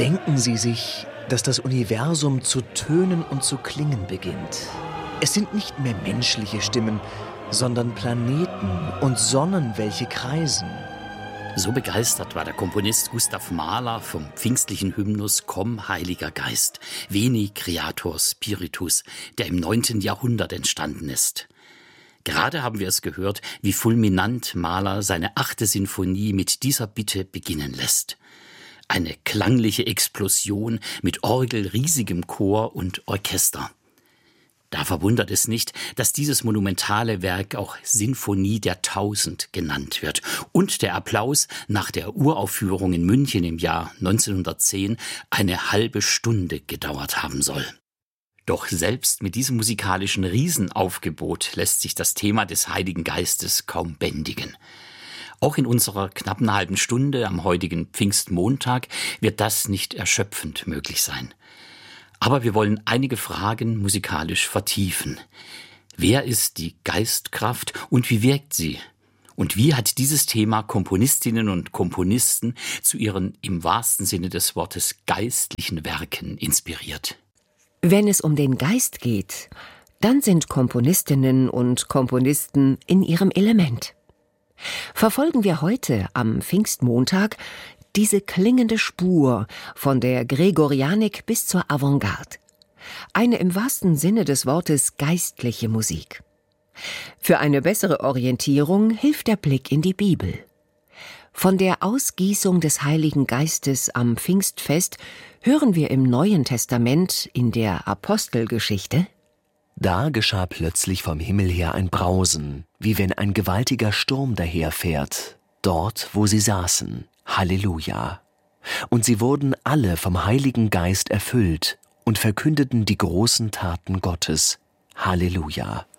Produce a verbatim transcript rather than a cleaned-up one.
Denken Sie sich, dass das Universum zu tönen und zu klingen beginnt. Es sind nicht mehr menschliche Stimmen, sondern Planeten und Sonnen, welche kreisen. So begeistert war der Komponist Gustav Mahler vom pfingstlichen Hymnus Komm, Heiliger Geist, Veni Creator Spiritus, der im neunten Jahrhundert entstanden ist. Gerade haben wir es gehört, wie fulminant Mahler seine achte Sinfonie mit dieser Bitte beginnen lässt. Eine klangliche Explosion mit Orgel, riesigem Chor und Orchester. Da verwundert es nicht, dass dieses monumentale Werk auch Sinfonie der Tausend genannt wird und der Applaus nach der Uraufführung in München im Jahr neunzehnhundertzehn eine halbe Stunde gedauert haben soll. Doch selbst mit diesem musikalischen Riesenaufgebot lässt sich das Thema des Heiligen Geistes kaum bändigen. Auch in unserer knappen halben Stunde am heutigen Pfingstmontag wird das nicht erschöpfend möglich sein. Aber wir wollen einige Fragen musikalisch vertiefen. Wer ist die Geistkraft und wie wirkt sie? Und wie hat dieses Thema Komponistinnen und Komponisten zu ihren im wahrsten Sinne des Wortes geistlichen Werken inspiriert? Wenn es um den Geist geht, dann sind Komponistinnen und Komponisten in ihrem Element. Verfolgen wir heute am Pfingstmontag diese klingende Spur von der Gregorianik bis zur Avantgarde. Eine im wahrsten Sinne des Wortes geistliche Musik. Für eine bessere Orientierung hilft der Blick in die Bibel. Von der Ausgießung des Heiligen Geistes am Pfingstfest hören wir im Neuen Testament in der Apostelgeschichte: Da geschah plötzlich vom Himmel her ein Brausen, wie wenn ein gewaltiger Sturm daherfährt, dort, wo sie saßen. Halleluja! Und sie wurden alle vom Heiligen Geist erfüllt und verkündeten die großen Taten Gottes. Halleluja!